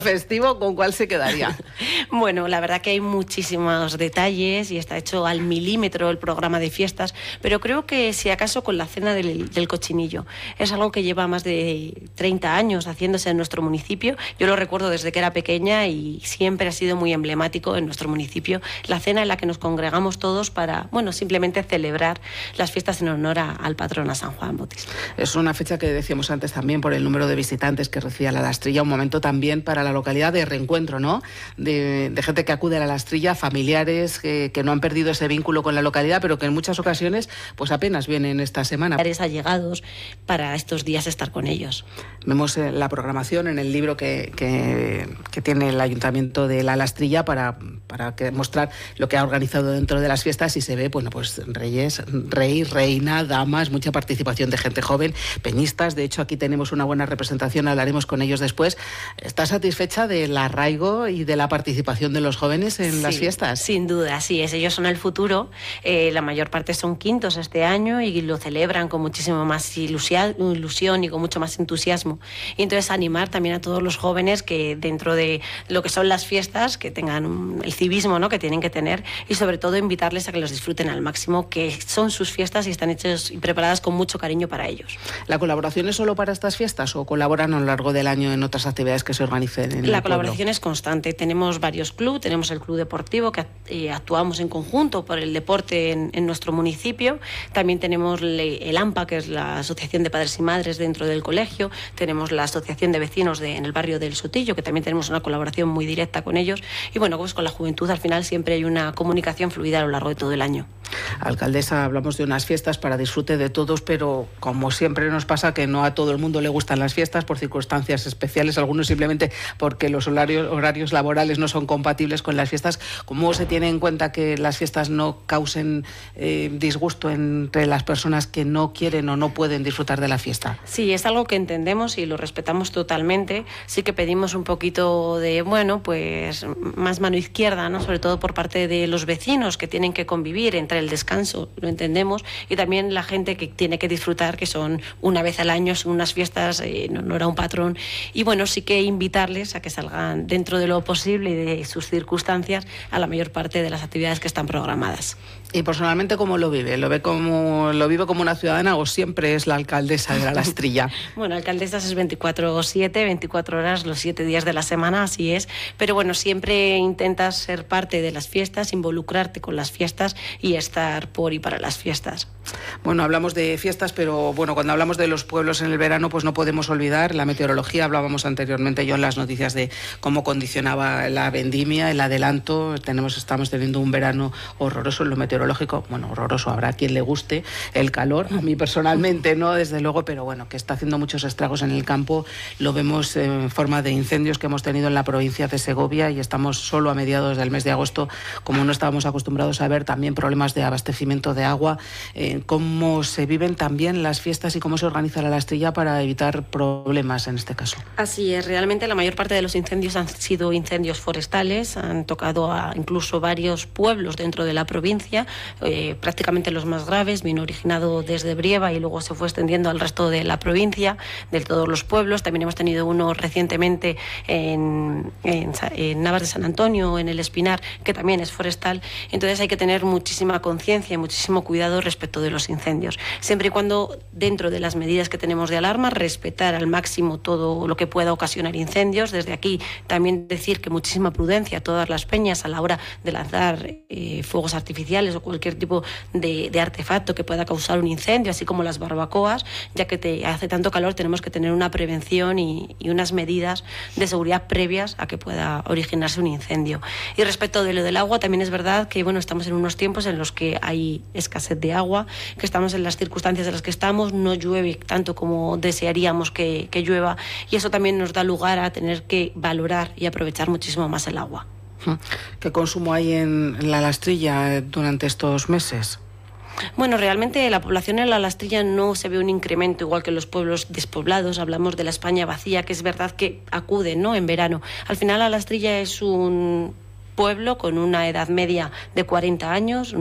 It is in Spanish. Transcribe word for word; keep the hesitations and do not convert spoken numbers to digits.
festivo, ¿con cuál se quedaría? Bueno, la verdad que hay muchísimos detalles y está hecho al milímetro el programa de fiestas, pero creo que si acaso con la cena del, del cochinillo. Es algo que lleva más de treinta años haciéndose en nuestro municipio. Yo lo recuerdo desde que era pequeña y siempre ha sido muy emblemático en nuestro municipio. La cena en la que nos congregamos todos para, bueno, simplemente celebrar las fiestas en honor a, al patrón, a San Juan Bautista. Es una fecha que decíamos antes también por el número de visitantes que recibe la Lastrilla, un momento también para la localidad de reencuentro, ¿no? De, de gente que acude a la Lastrilla, familiares que, que no han perdido ese vínculo con la localidad, pero que en muchas ocasiones pues apenas vienen esta semana. Allegados para estos días estar con ellos. Vemos la programación en el libro que, que, que tiene el Ayuntamiento de la Lastrilla para, para que mostrar lo que ha organizado dentro de las fiestas y se ve, bueno, pues reyes, rey, reina, damas, mucha participación de gente joven, peñistas. De hecho, aquí tenemos una buena representación, hablaremos con ellos después. ¿Estás satisfecha del arraigo y de la participación de los jóvenes en sí, las fiestas? Sin duda, sí, es, ellos son el futuro. Eh, la mayor parte son quintos este año y lo celebran con muchísimo más ilusión, ilusión y con mucho más entusiasmo. Y entonces animar también a todos los jóvenes que dentro de lo que son las fiestas, que tengan el civismo, ¿no?, que tienen que tener, y sobre todo invitarles a que los disfruten al máximo, que son sus fiestas y están hechas y preparadas con mucho cariño para ellos. ¿La colaboración es solo para estas fiestas o colaboran a lo largo del año en otras actividades que se organicen en La el colaboración pueblo? Es constante. Tenemos varios clubes, tenemos el club deportivo que eh, actuamos en conjunto por el deporte en, en nuestro municipio. También tenemos le, el AMPA, que es la Asociación de Padres y Madres dentro del colegio. Tenemos la Asociación de Vecinos de, en el barrio del Sotillo, que también tenemos una colaboración muy directa con ellos. Y bueno, pues con la juventud al final siempre hay una comunicación fluida a lo largo de todo el año. Alcaldesa, hablamos de unas fiestas para disfrute de todos, pero como siempre nos pasa que no a todo el mundo le gustan las fiestas por circunstancias especiales, algunos simplemente porque los horarios, horarios laborales no son compatibles con las fiestas. ¿Cómo se tiene en cuenta que las fiestas no causen eh, disgusto entre las personas que no quieren o no pueden disfrutar de la fiesta? Sí, es algo que entendemos y lo respetamos totalmente. Sí que pedimos un poquito de, bueno, pues más mano izquierda, ¿no?, sobre todo por parte de los vecinos que tienen que convivir entre el descanso, lo entendemos, y también la gente que tiene que disfrutar, que son una vez al año, son unas fiestas eh, en honor a un patrón, y bueno, sí que invitarles a que salgan dentro de lo posible y de sus circunstancias a la mayor parte de las actividades que están programadas. ¿Y personalmente cómo lo vive? ¿Lo ve como, lo vive como una ciudadana o siempre es la alcaldesa de la Lastrilla? Bueno, alcaldesas es veinticuatro siete, veinticuatro horas los siete días de la semana, así es, pero bueno, siempre intentas ser parte de las fiestas, involucrarte con las fiestas y estar por y para las fiestas. Bueno, hablamos de fiestas, pero bueno, cuando hablamos de los pueblos en el verano, pues no podemos olvidar la meteorología. Hablábamos anteriormente yo en las noticias de cómo condicionaba la vendimia, el adelanto. Tenemos, estamos teniendo un verano horroroso en lo meteorológico. Bueno, horroroso, habrá quien le guste el calor. A mí personalmente no, desde luego, pero bueno, que está haciendo muchos estragos en el campo. Lo vemos en forma de incendios que hemos tenido en la provincia de Segovia y estamos solo a mediados del mes de agosto, como no estábamos acostumbrados a ver, también problemas de abastecimiento de agua. Eh, cómo se viven también las fiestas y cómo se organiza la Lastrilla para evitar problemas en este caso. Así es, realmente la mayor parte de los incendios han sido incendios forestales, han tocado a incluso varios pueblos dentro de la provincia, eh, prácticamente los más graves, vino originado desde Brieva y luego se fue extendiendo al resto de la provincia, de todos los pueblos. También hemos tenido uno recientemente en, en, en Navas de San Antonio, en el Espinar, que también es forestal. Entonces hay que tener muchísima conciencia y muchísimo cuidado respecto de los incendios, siempre y cuando dentro de las medidas que tenemos de alarma, respetar al máximo todo lo que pueda ocasionar incendios. Desde aquí también decir que muchísima prudencia a todas las peñas a la hora de lanzar eh, fuegos artificiales o cualquier tipo de, de artefacto que pueda causar un incendio, así como las barbacoas, ya que te hace tanto calor, tenemos que tener una prevención y, y unas medidas de seguridad previas a que pueda originarse un incendio. Y respecto de lo del agua, también es verdad que bueno, estamos en unos tiempos en los que hay escasez de agua, que estamos en las circunstancias en las que estamos, no llueve tanto como desearíamos que, que llueva, y eso también nos da lugar a tener que valorar y aprovechar muchísimo más el agua. ¿Qué consumo hay en la Lastrilla durante estos meses? Bueno, realmente la población en la Lastrilla no se ve un incremento igual que en los pueblos despoblados. Hablamos de la España vacía, que es verdad que acude, ¿no?, en verano. Al final la Lastrilla es un pueblo con una edad media de cuarenta años,